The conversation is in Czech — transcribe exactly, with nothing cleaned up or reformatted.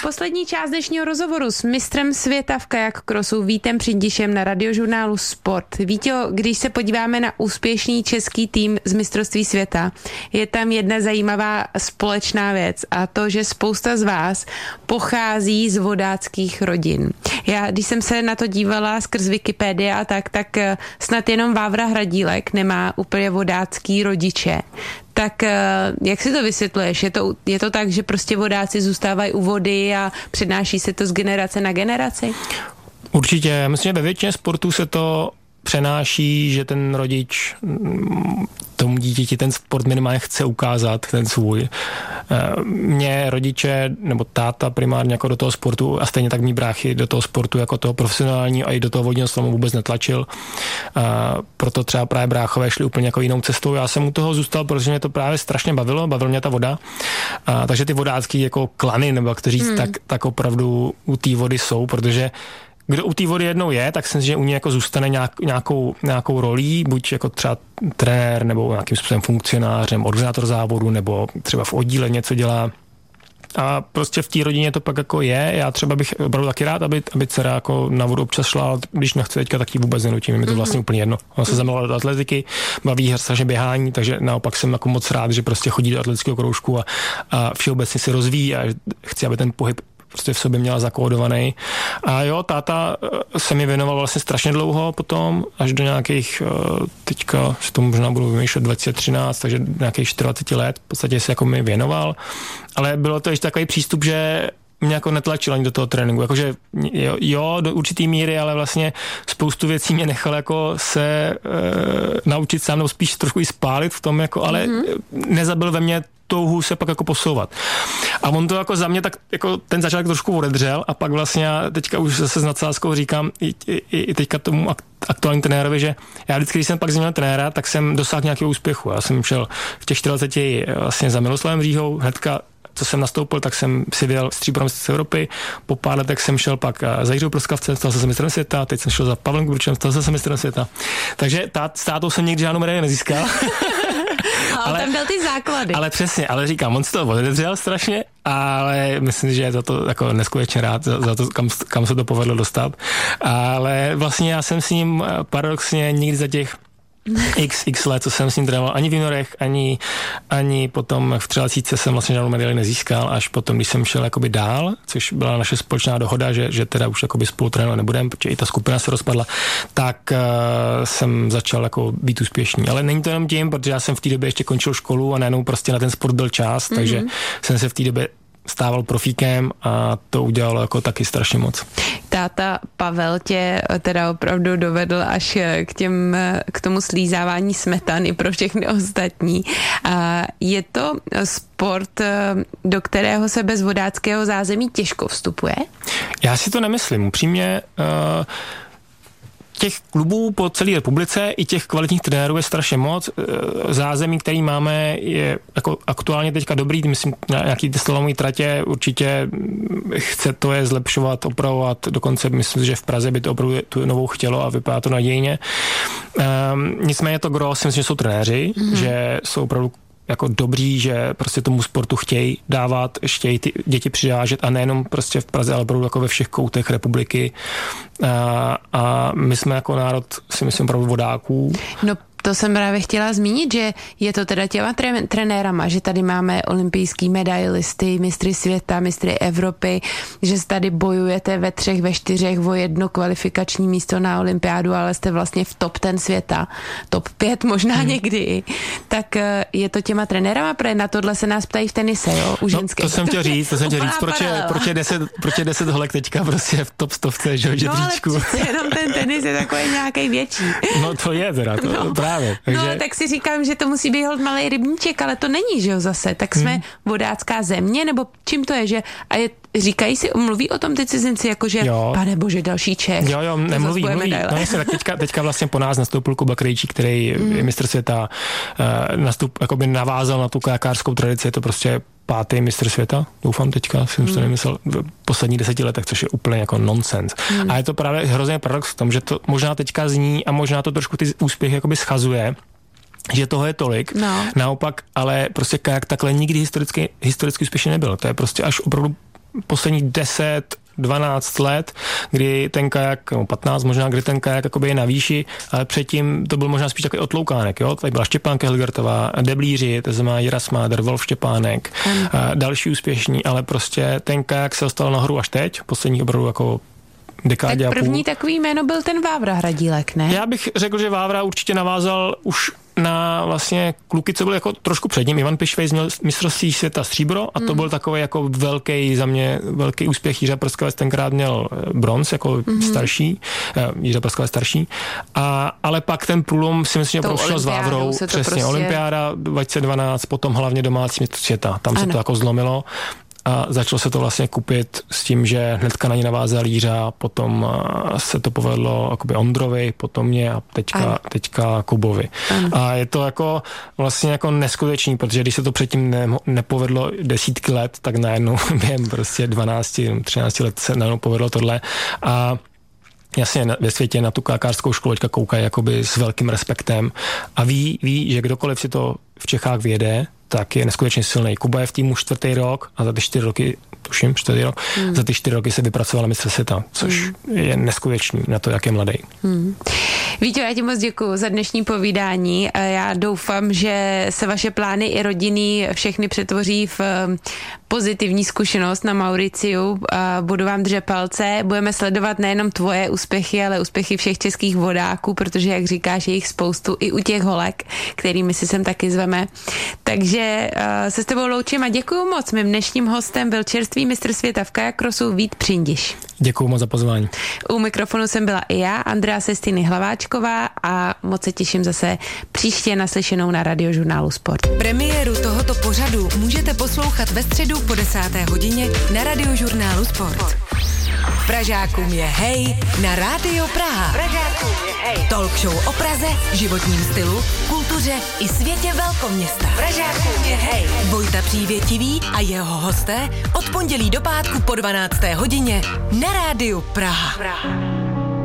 Poslední část dnešního rozhovoru s mistrem světa v kajakrosu Vítem Přindišem na radiožurnálu Sport. Víťo, když se podíváme na úspěšný český tým z mistrovství světa, je tam jedna zajímavá společná věc a to, že spousta z vás pochází z vodáckých rodin. Já, když jsem se na to dívala skrz Wikipedia a tak, tak snad jenom Vávra Hradílek nemá úplně vodácký rodiče. Tak jak si to vysvětluješ? Je to, je to tak, že prostě vodáci zůstávají u vody a přednáší se to z generace na generaci? Určitě. Myslím, že ve většině sportů se to přenáší, že ten rodič tomu dítěti ten sport minimálně chce ukázat, ten svůj. Mě rodiče, nebo táta primárně jako do toho sportu a stejně tak mý bráchy do toho sportu jako toho profesionální a i do toho vodního slalomu vůbec netlačil. A proto třeba právě bráchové šli úplně jako jinou cestou. Já jsem u toho zůstal, protože mě to právě strašně bavilo, bavilo mě ta voda. A takže ty vodácký jako klany, nebo kteří hmm. tak, tak opravdu u té vody jsou, protože kdo u té vody jednou je, tak si myslím, že u něj jako zůstane nějak, nějakou, nějakou rolí, buď jako třeba trenér, nebo nějakým způsobem funkcionář, nebo organizátor závodu, nebo třeba v oddíle něco dělá. A prostě v té rodině to pak jako je. Já třeba bych opravdu taky rád, aby, aby dcera jako na vodu občas šla, ale když nechce teďka, tak ji vůbec nenutím. Je to vlastně úplně jedno. Ona se zamilovala do atletiky, baví strašně běhání, takže naopak jsem jako moc rád, že prostě chodí do atletického kroužku a, a všeobecně se rozvíjí a chci, aby ten pohyb prostě v sobě měla zakódovaný. A jo, táta se mi věnoval vlastně strašně dlouho potom, až do nějakých, teďka si to možná budu vymýšlet dvacet třináct, takže nějakých čtyřicet let v podstatě se jako mi věnoval. Ale bylo to ještě takový přístup, že mě jako netlačil ani do toho tréninku. Jakože jo, jo, do určitý míry, ale vlastně spoustu věcí mě nechal jako se e, naučit sám, nebo spíš trošku i spálit v tom, jako, ale mm-hmm. nezabil ve mně touhu se pak jako posouvat. A on to jako za mě tak jako ten začátek trošku odedřel a pak vlastně já teďka už zase s nadsázkou říkám i, i, i teďka tomu aktuálním trenérovi, že já vždycky, když jsem pak změnil trenéra, tak jsem dosáhl nějakého úspěchu. Já jsem šel v těch čtyřiceti vlastně za Miloslavem Říhou, hnedka co jsem nastoupil, tak jsem si vyjel stříbrnou mistrovství Evropy, po pár letech jsem šel pak za Jiřou Proskavcem, stal se mistrem světa, teď jsem šel za Pavlem Kurčem, stal se mistrem světa. Takže tát, s tátou jsem nikdy žádnou medaili nezískal. ale tam byl ty základy. Ale přesně, ale říkám, on si to odedřel strašně, ale myslím, že je za to jako neskutečně rád, za, za to, kam, kam se to povedlo dostat. Ale vlastně já jsem s ním paradoxně nikdy za těch x, x let, co jsem s ním trénoval, ani v juniorech, ani, ani potom v třicátce jsem vlastně žádnou medaili nezískal, až potom, když jsem šel jakoby dál, což byla naše společná dohoda, že, že teda už jakoby spolu trénovat nebudeme, protože i ta skupina se rozpadla, tak uh, jsem začal jako být úspěšný. Ale není to jenom tím, protože já jsem v té době ještě končil školu a najednou prostě na ten sport byl čas, mm-hmm. takže jsem se v té době stával profíkem a to udělalo jako taky strašně moc. Táta Pavel tě teda opravdu dovedl až k těm, k tomu slízávání smetany pro všechny ostatní. A je to sport, do kterého se bez vodáckého zázemí těžko vstupuje? Já si to nemyslím. Upřímně uh, těch klubů po celé republice i těch kvalitních trenérů je strašně moc. Zázemí, který máme, je jako aktuálně teďka dobrý, myslím, nějaký ty slalomové tratě určitě chce to je zlepšovat, opravovat, dokonce myslím, že v Praze by to opravdu tu novou chtělo a vypadá to nadějně. Um, nicméně to gro si myslím, že jsou trenéři, mm-hmm. že jsou opravdu jako dobrý, že prostě tomu sportu chtějí dávat, chtějí ty děti přidážet a nejenom prostě v Praze, ale opravdu jako ve všech koutech republiky. A, a my jsme jako národ, si myslím, opravdu vodáků. No, to jsem právě chtěla zmínit, že je to teda těma tre- trenérama, že tady máme olympijský medailisty, mistry světa, mistry Evropy, že tady bojujete ve třech, ve čtyřech o jedno kvalifikační místo na olympiádu, ale jste vlastně v top ten světa, top pět možná hmm. někdy. Tak je to těma trenérama, protože na tohle se nás ptají v tenise, jo, u ženské. No, to jsem chtěl říct, to jsem chtěl říct, proč je, proč je deset, proč je deset holek teďka prostě v top stovce, že jo, no, ale jenom ten tenis je takový nějaký větší. No to je teda, to no. právě. Takže... No, tak si říkám, že to musí být hold malej rybníček, ale to není, že jo, zase. Tak jsme hmm. vodácká země, nebo čím to je, že a je, říkají si, mluví o tom ty cizinci, jakože, pane bože, další Čech. Jo, jo, nemluví, mluví. No, jestli, tak teďka, teďka vlastně po nás nastoupil Kuba Krejčík, který hmm. je mistr světa, uh, nastup, jakoby navázal na tu kajakářskou tradici, je to prostě pátý mistr světa, doufám teďka, jsem hmm. to nemyslel, v posledních deseti letech, což je úplně jako nonsens. Hmm. A je to právě hrozně paradox v tom, že to možná teďka zní a možná to trošku ty úspěchy jakoby schazuje, že toho je tolik. No. Naopak, ale prostě kajak takhle nikdy historicky, historicky úspěšně nebyl. To je prostě až opravdu posledních deset dvanáct let, kdy ten kajak, no patnáct možná, kdy ten kajak jakoby je na výši, ale předtím to byl možná spíš takový otloukánek, jo? Tady byla Štěpánka Hilgertová, Deblíři, to znamená Jira Smáder, Wolf Štěpánek, mm. a další úspěšní, ale prostě ten kajak se dostal nahoru až teď, poslední opravdu jako dekádě tak první takový jméno byl ten Vávra Hradílek, ne? Já bych řekl, že Vávra určitě navázal už na vlastně kluky, co byly jako trošku před ním. Ivan Pišvejs měl mistrovství světa stříbro a to mm. byl takový jako velký, za mě velký úspěch. Jiří Prskavec tenkrát měl bronz jako mm-hmm. starší, Jiří Prskavec starší, a, ale pak ten průlom si myslím, že prošel s Vávrou. Přesně, prostě... olympiáda dva tisíce dvanáct, potom hlavně domácí mistrovství světa. Tam ano. se to jako zlomilo. A začalo se to vlastně kupit s tím, že hnedka na ní navázal Jiřa, potom se to povedlo jakoby Ondrovi, potom mě a teďka, teďka Kubovi. Ano. A je to jako vlastně jako neskutečný, protože když se to předtím ne, nepovedlo desítky let, tak najednou během prostě dvanáct třináct let se najednou povedlo tohle. A jasně ve světě na tu kajakářskou školu teďka koukají jakoby s velkým respektem a ví, ví, že kdokoliv si to v Čechách vyjede, tak je neskutečně silný. Kuba je v týmu čtvrtý rok a za ty čtyři roky, tuším, čtvrtý rok, hmm. za ty čtyři roky se vypracovala mistr světa, což hmm. je neskutečný na to, jak je mladý. Hmm. Víťo, já ti moc děkuju za dnešní povídání. Já doufám, že se vaše plány i rodinný všechny přetvoří v pozitivní zkušenost na Mauriciu. Budu vám držet palce. Budeme sledovat nejenom tvoje úspěchy, ale úspěchy všech českých vodáků, protože, jak říkáš, je jich spoustu i u těch holek, kterými si sem taky zveme. Takže se s tebou loučím a děkuju moc. Mým dnešním hostem byl čerstvý mistr světa v kajakrosu Vít Přindiš. Děkuju moc za pozvání. U mikrofonu jsem byla i já, Andrea Sestiny Hlaváčková, a moc se těším zase příště naslyšenou na Radiožurnálu Sport. Premiéru tohoto pořadu můžete poslouchat ve středu po desáté hodině na Radiožurnálu Sport. Pražákům je hej na Rádio Praha. Pražákům je hej. Talk show o Praze, životním stylu, kultuře i světě velkoměsta. Pražákům je hej. Vojta Přívětivý a jeho hosté od pondělí do pátku po dvanácté hodině na Rádiu Praha. Praha.